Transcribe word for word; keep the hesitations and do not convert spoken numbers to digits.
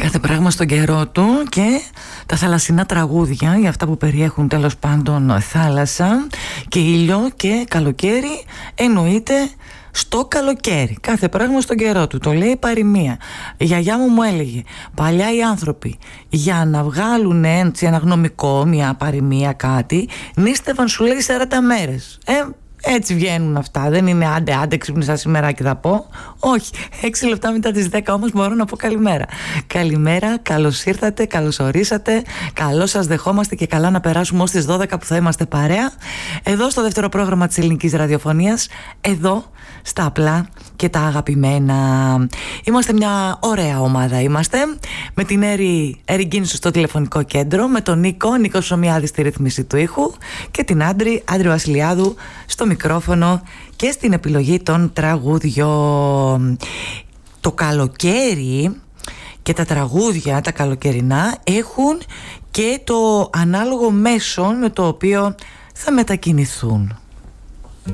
Κάθε πράγμα στον καιρό του και τα θαλασσινά τραγούδια, για αυτά που περιέχουν τέλος πάντων θάλασσα και ήλιο και καλοκαίρι, εννοείται στο καλοκαίρι. Κάθε πράγμα στον καιρό του. Το λέει η παροιμία. Η γιαγιά μου μου έλεγε, παλιά οι άνθρωποι για να βγάλουν έτσι ένα γνωμικό, μια παροιμία, κάτι, νίστευαν, σου λέει, σαράντα μέρες. Ε, έτσι βγαίνουν αυτά. Δεν είναι άντε άντε ξύπνησα σήμερα και θα πω. Όχι, έξι λεπτά μετά τις δέκα όμως μπορώ να πω καλημέρα. Καλημέρα, καλώς ήρθατε, καλώς ορίσατε. Καλώς σας δεχόμαστε και καλά να περάσουμε ως τις δώδεκα που θα είμαστε παρέα. Εδώ στο δεύτερο πρόγραμμα της ελληνικής ραδιοφωνίας. Εδώ στα απλά και τα αγαπημένα. Είμαστε μια ωραία ομάδα. Είμαστε με την Έρη Ερυγκίνησου στο τηλεφωνικό κέντρο, με τον Νίκο Νίκο Σωμιάδη στη ρύθμιση του ήχου και την Άντρη Άντρη Βασιλιάδου στο μικρόφωνο και στην επιλογή των τραγούδιων. Το καλοκαίρι και τα τραγούδια τα καλοκαιρινά έχουν και το ανάλογο μέσο με το οποίο θα μετακινηθούν.